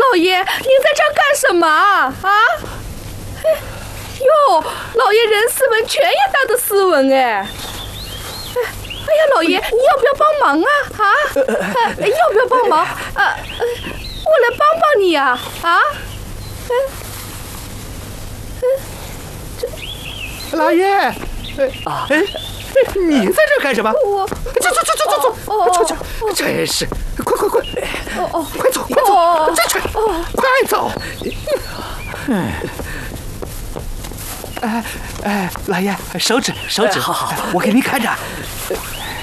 老爷，您在这儿干什么啊？哟，老爷人斯文，拳也打得斯文哎。哎呀，老爷，你要不要帮忙啊？要不要帮忙？我来帮帮你呀！ 老爷，你在这干什么？ 我走，真是，快，快走，快走！老爷，手指， 好， 我给您看着。